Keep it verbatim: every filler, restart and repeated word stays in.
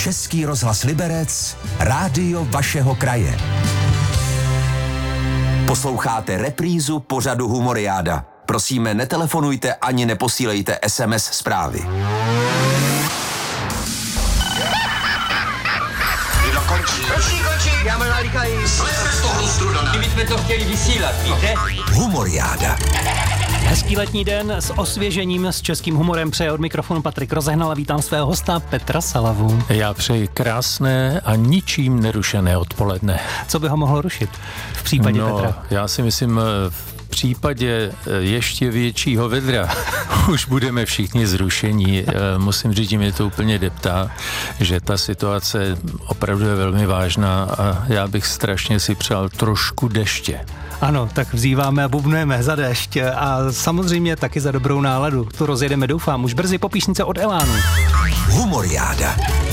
Český rozhlas Liberec, rádio vašeho kraje. Posloucháte reprízu pořadu Humoriáda. Prosíme, netelefonujte ani neposílejte es em es zprávy. Kdo končí? Končí, končí, já mám nalíkají. Slezte z toho strudana. My jsme to chtěli vysílat, víte? Humoriáda. Hezký letní den s osvěžením, s českým humorem přeje od mikrofonu Patrik Rozehnal a vítám svého hosta Petra Salavu. Já přeji krásné a ničím nerušené odpoledne. Co by ho mohlo rušit v případě no, Petra? Já si myslím, v případě ještě většího vedra už budeme všichni zrušení. Musím říct, že mě to úplně deptá, že ta situace opravdu je velmi vážná a já bych strašně si přál trošku deště. Ano, tak vzýváme a bubnujeme za déšť a samozřejmě taky za dobrou náladu. To rozjedeme, doufám, už brzy po písnice od Elánu. Humoriáda.